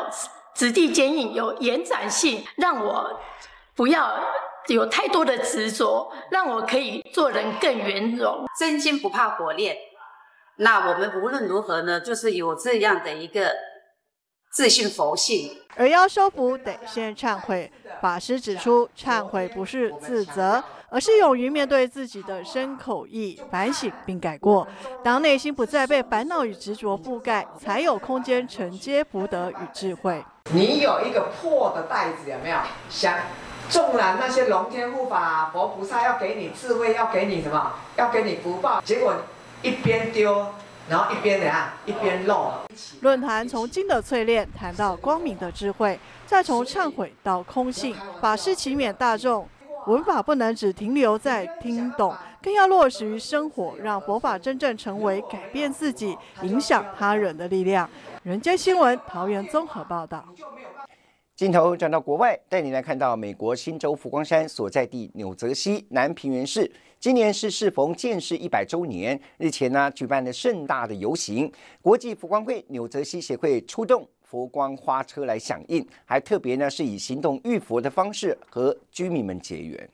质地坚硬，有延展性，让我不要有太多的执着，让我可以做人更圆融。 真金不怕火炼，那我们无论如何呢，就是有这样的一个自信佛性。 而要修补，得先忏悔。法师指出，忏悔不是自责，而是勇于面对自己的身口意，反省并改过。当内心不再被烦恼与执着覆盖，才有空间承接福德与智慧。 你有一个破的袋子，有没有？纵然那些龙天护法、佛菩萨要给你智慧，要给你什么？要给你福报，结果一边丢，然后一边怎样？一边漏。 论坛从经的淬炼谈到光明的智慧，再从忏悔到空性。法师祈勉大众，文法不能只停留在听懂，更要落实于生活，让佛法真正成为改变自己、影响他人的力量。人间新闻桃园综合报道。 镜头转到国外，带你来看到美国新州佛光山所在地纽泽西南平原市，今年是适逢建市100周年，日前呢举办了盛大的游行，国际佛光会纽泽西协会出动佛光花车来响应，还特别呢是以行动浴佛的方式和居民们结缘。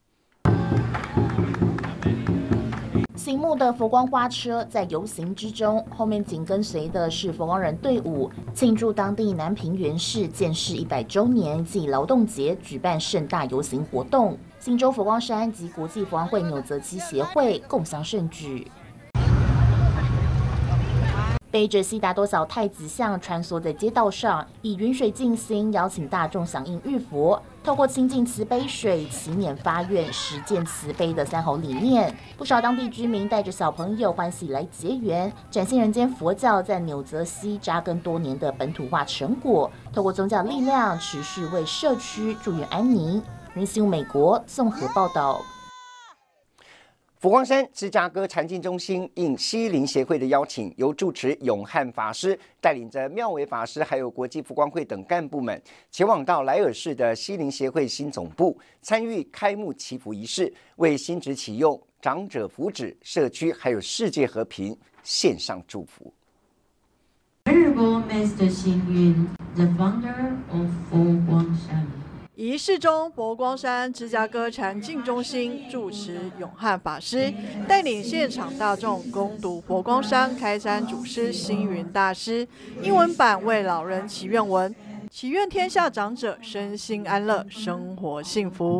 醒目的佛光花车在游行之中，后面紧跟随的是佛光人队伍，庆祝当地南平原市建市100周年暨劳动节，举办盛大游行活动。新州佛光山及国际佛光会纽泽西协会共襄盛举。背着悉达多小太子像穿梭在街道上，以云水静心，邀请大众响应浴佛。透过亲近慈悲水、祈念发愿、实践慈悲的3好理念，不少当地居民带着小朋友欢喜来结缘，展现人间佛教在纽泽西扎根多年的本土化成果。透过宗教力量，持续为社区祝愿安宁。人行美国综合报道。 佛光山芝加哥禅净中心应西林协会的邀请，由住持永汉法师带领着妙维法师还有国际佛光会等干部们，前往到莱尔市的西林协会新总部，参与开幕祈福仪式，为新职启用、长者福祉、社区还有世界和平献上祝福。 Venerable Master Xing Yun, the founder of 佛光山。 仪式中，佛光山芝加哥禅净中心住持永汉法师带领现场大众攻读佛光山开山祖师星云大师英文版为老人祈愿文，祈愿天下长者身心安乐，生活幸福。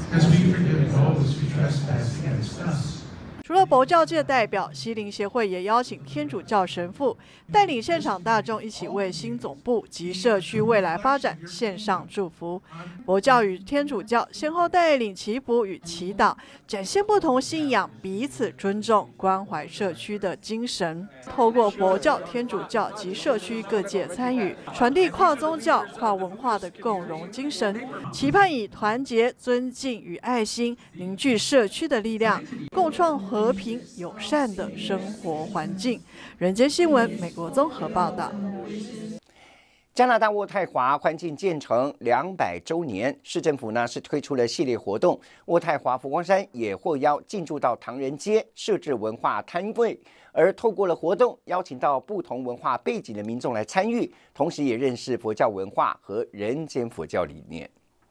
除了佛教界代表，西林协会也邀请天主教神父带领现场大众一起为新总部及社区未来发展献上祝福。佛教与天主教先后带领祈福与祈祷，展现不同信仰彼此尊重、关怀社区的精神。透过佛教、天主教及社区各界参与，传递跨宗教、跨文化的共融精神，期盼以团结、尊敬与爱心凝聚社区的力量，共创和平友善的生活环境。人间新闻美国综合报道。 加拿大渥太华环境建成200周年，市政府呢是推出了系列活动，渥太华佛光山也获邀进驻到唐人街设置文化摊位，而透过了活动，邀请到不同文化背景的民众来参与，同时也认识佛教文化和人间佛教理念。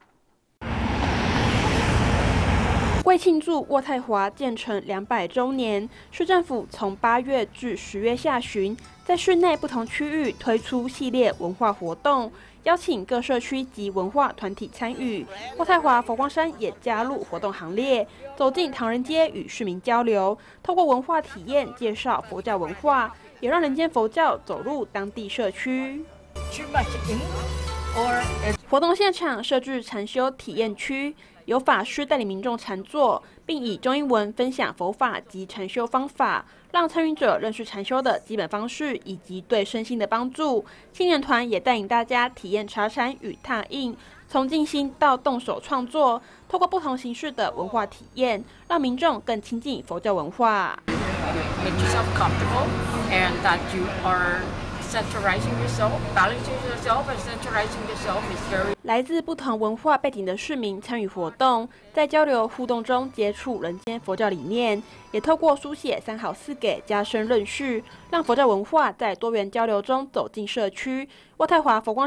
为庆祝渥太华建成200周年，市政府从8月至10月下旬，在市内不同区域推出系列文化活动，邀请各社区及文化团体参与。渥太华佛光山也加入活动行列，走进唐人街与市民交流，透过文化体验介绍佛教文化，也让人间佛教走入当地社区。活动现场设置禅修体验区，由法师带领民众禅坐，并以中英文分享佛法及禅修方法，让参与者认识禅修的基本方式以及对身心的帮助。青年团也带领大家体验茶禅与拓印，从静心到动手创作，透过不同形式的文化体验，让民众更亲近佛教文化。 Make yourself comfortable and that you are centralizing yourself, balancing yourself and centralizing yourself is very. 来自不同文化背景的市民参与活动，在交流互动中接触人间佛教理念，也透过书写3好4给加深认识，让佛教文化在多元交流中走进社区。渥太华佛光